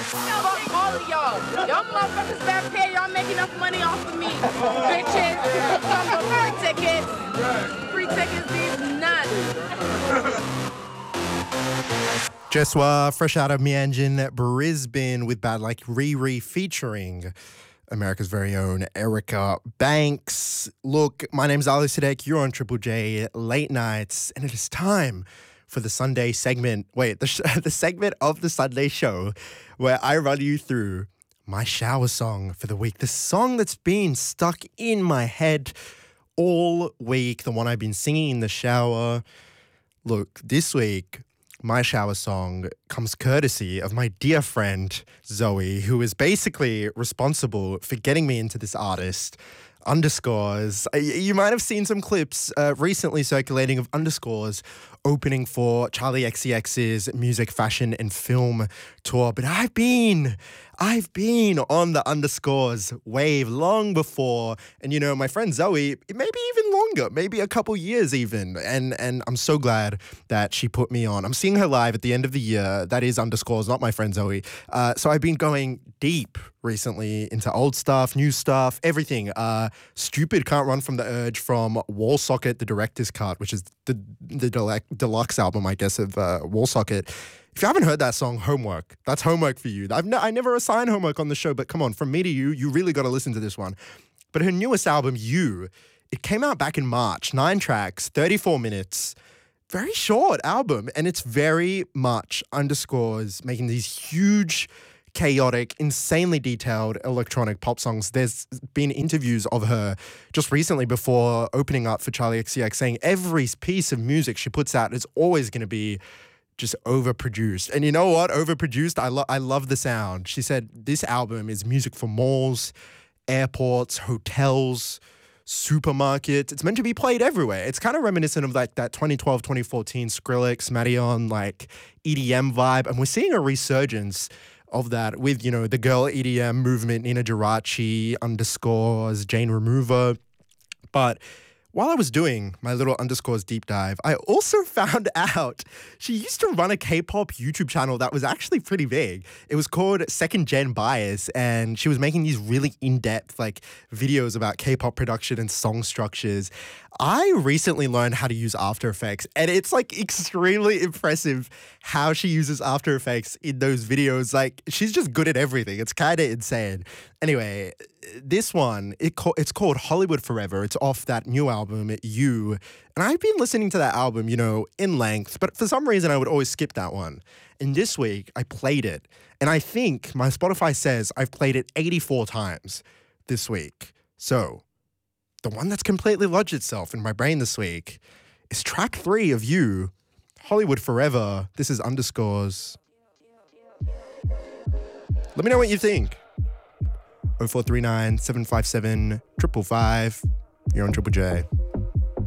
Fuck all of y'all. Y'all motherfuckers better pay. Y'all make enough money off of me. Bitches, come for free tickets. Free tickets, these nuts. Jeswa, fresh out of Mianjin, Brisbane, with Bad Like Riri featuring America's very own Erica Banks. Look, my name's Ali Sadek. You're on Triple J Late Nights, and it is time for the Sunday segment. Wait, the segment of the Sunday show where I run you through my shower song for the week. The song that's been stuck in my head all week, the one I've been singing in the shower. Look, this week, my shower song comes courtesy of my dear friend, Zoe, who is basically responsible for getting me into this artist, Underscores. You might have seen some clips recently circulating of Underscores opening for Charli XCX's music, fashion, and film tour. But I've been on the Underscores wave long before. And, you know, my friend Zoe, maybe even longer, maybe a couple years even. And I'm so glad that she put me on. I'm seeing her live at the end of the year. That is Underscores, not my friend Zoe. So I've been going deep recently into old stuff, new stuff, everything. Stupid Can't Run From the Urge from Wall Socket, the director's cut, which is the deluxe album, I guess, of Wall Socket. If you haven't heard that song, homework. That's homework for you. I never assign homework on the show, but come on, from me to you, you really got to listen to this one. But her newest album, You, it came out back in March. 9 tracks, 34 minutes. Very short album, and it's very much Underscores making these huge, chaotic, insanely detailed electronic pop songs. There's been interviews of her just recently before opening up for Charli XCX saying every piece of music she puts out is always going to be just overproduced. And you know what? Overproduced, I love the sound. She said this album is music for malls, airports, hotels, supermarkets. It's meant to be played everywhere. It's kind of reminiscent of like that 2012, 2014 Skrillex, Madeon, like EDM vibe. And we're seeing a resurgence of that with, you know, the girl EDM movement, Nina Geraci, Underscores, Jane Remover. But while I was doing my little Underscores deep dive, I also found out she used to run a K-pop YouTube channel that was actually pretty big. It was called Second Gen Bias, and she was making these really in-depth like videos about K-pop production and song structures. I recently learned how to use After Effects, and it's like extremely impressive how she uses After Effects in those videos. Like, she's just good at everything. It's kind of insane. Anyway, this one, it's called Hollywood Forever. It's off that new album, You. And I've been listening to that album, you know, in length, but for some reason I would always skip that one. And this week I played it. And I think my Spotify says I've played it 84 times this week. So the one that's completely lodged itself in my brain this week is track 3 of You, Hollywood Forever. This is Underscores. Let me know what you think. 0439 757 555. You're on Triple J.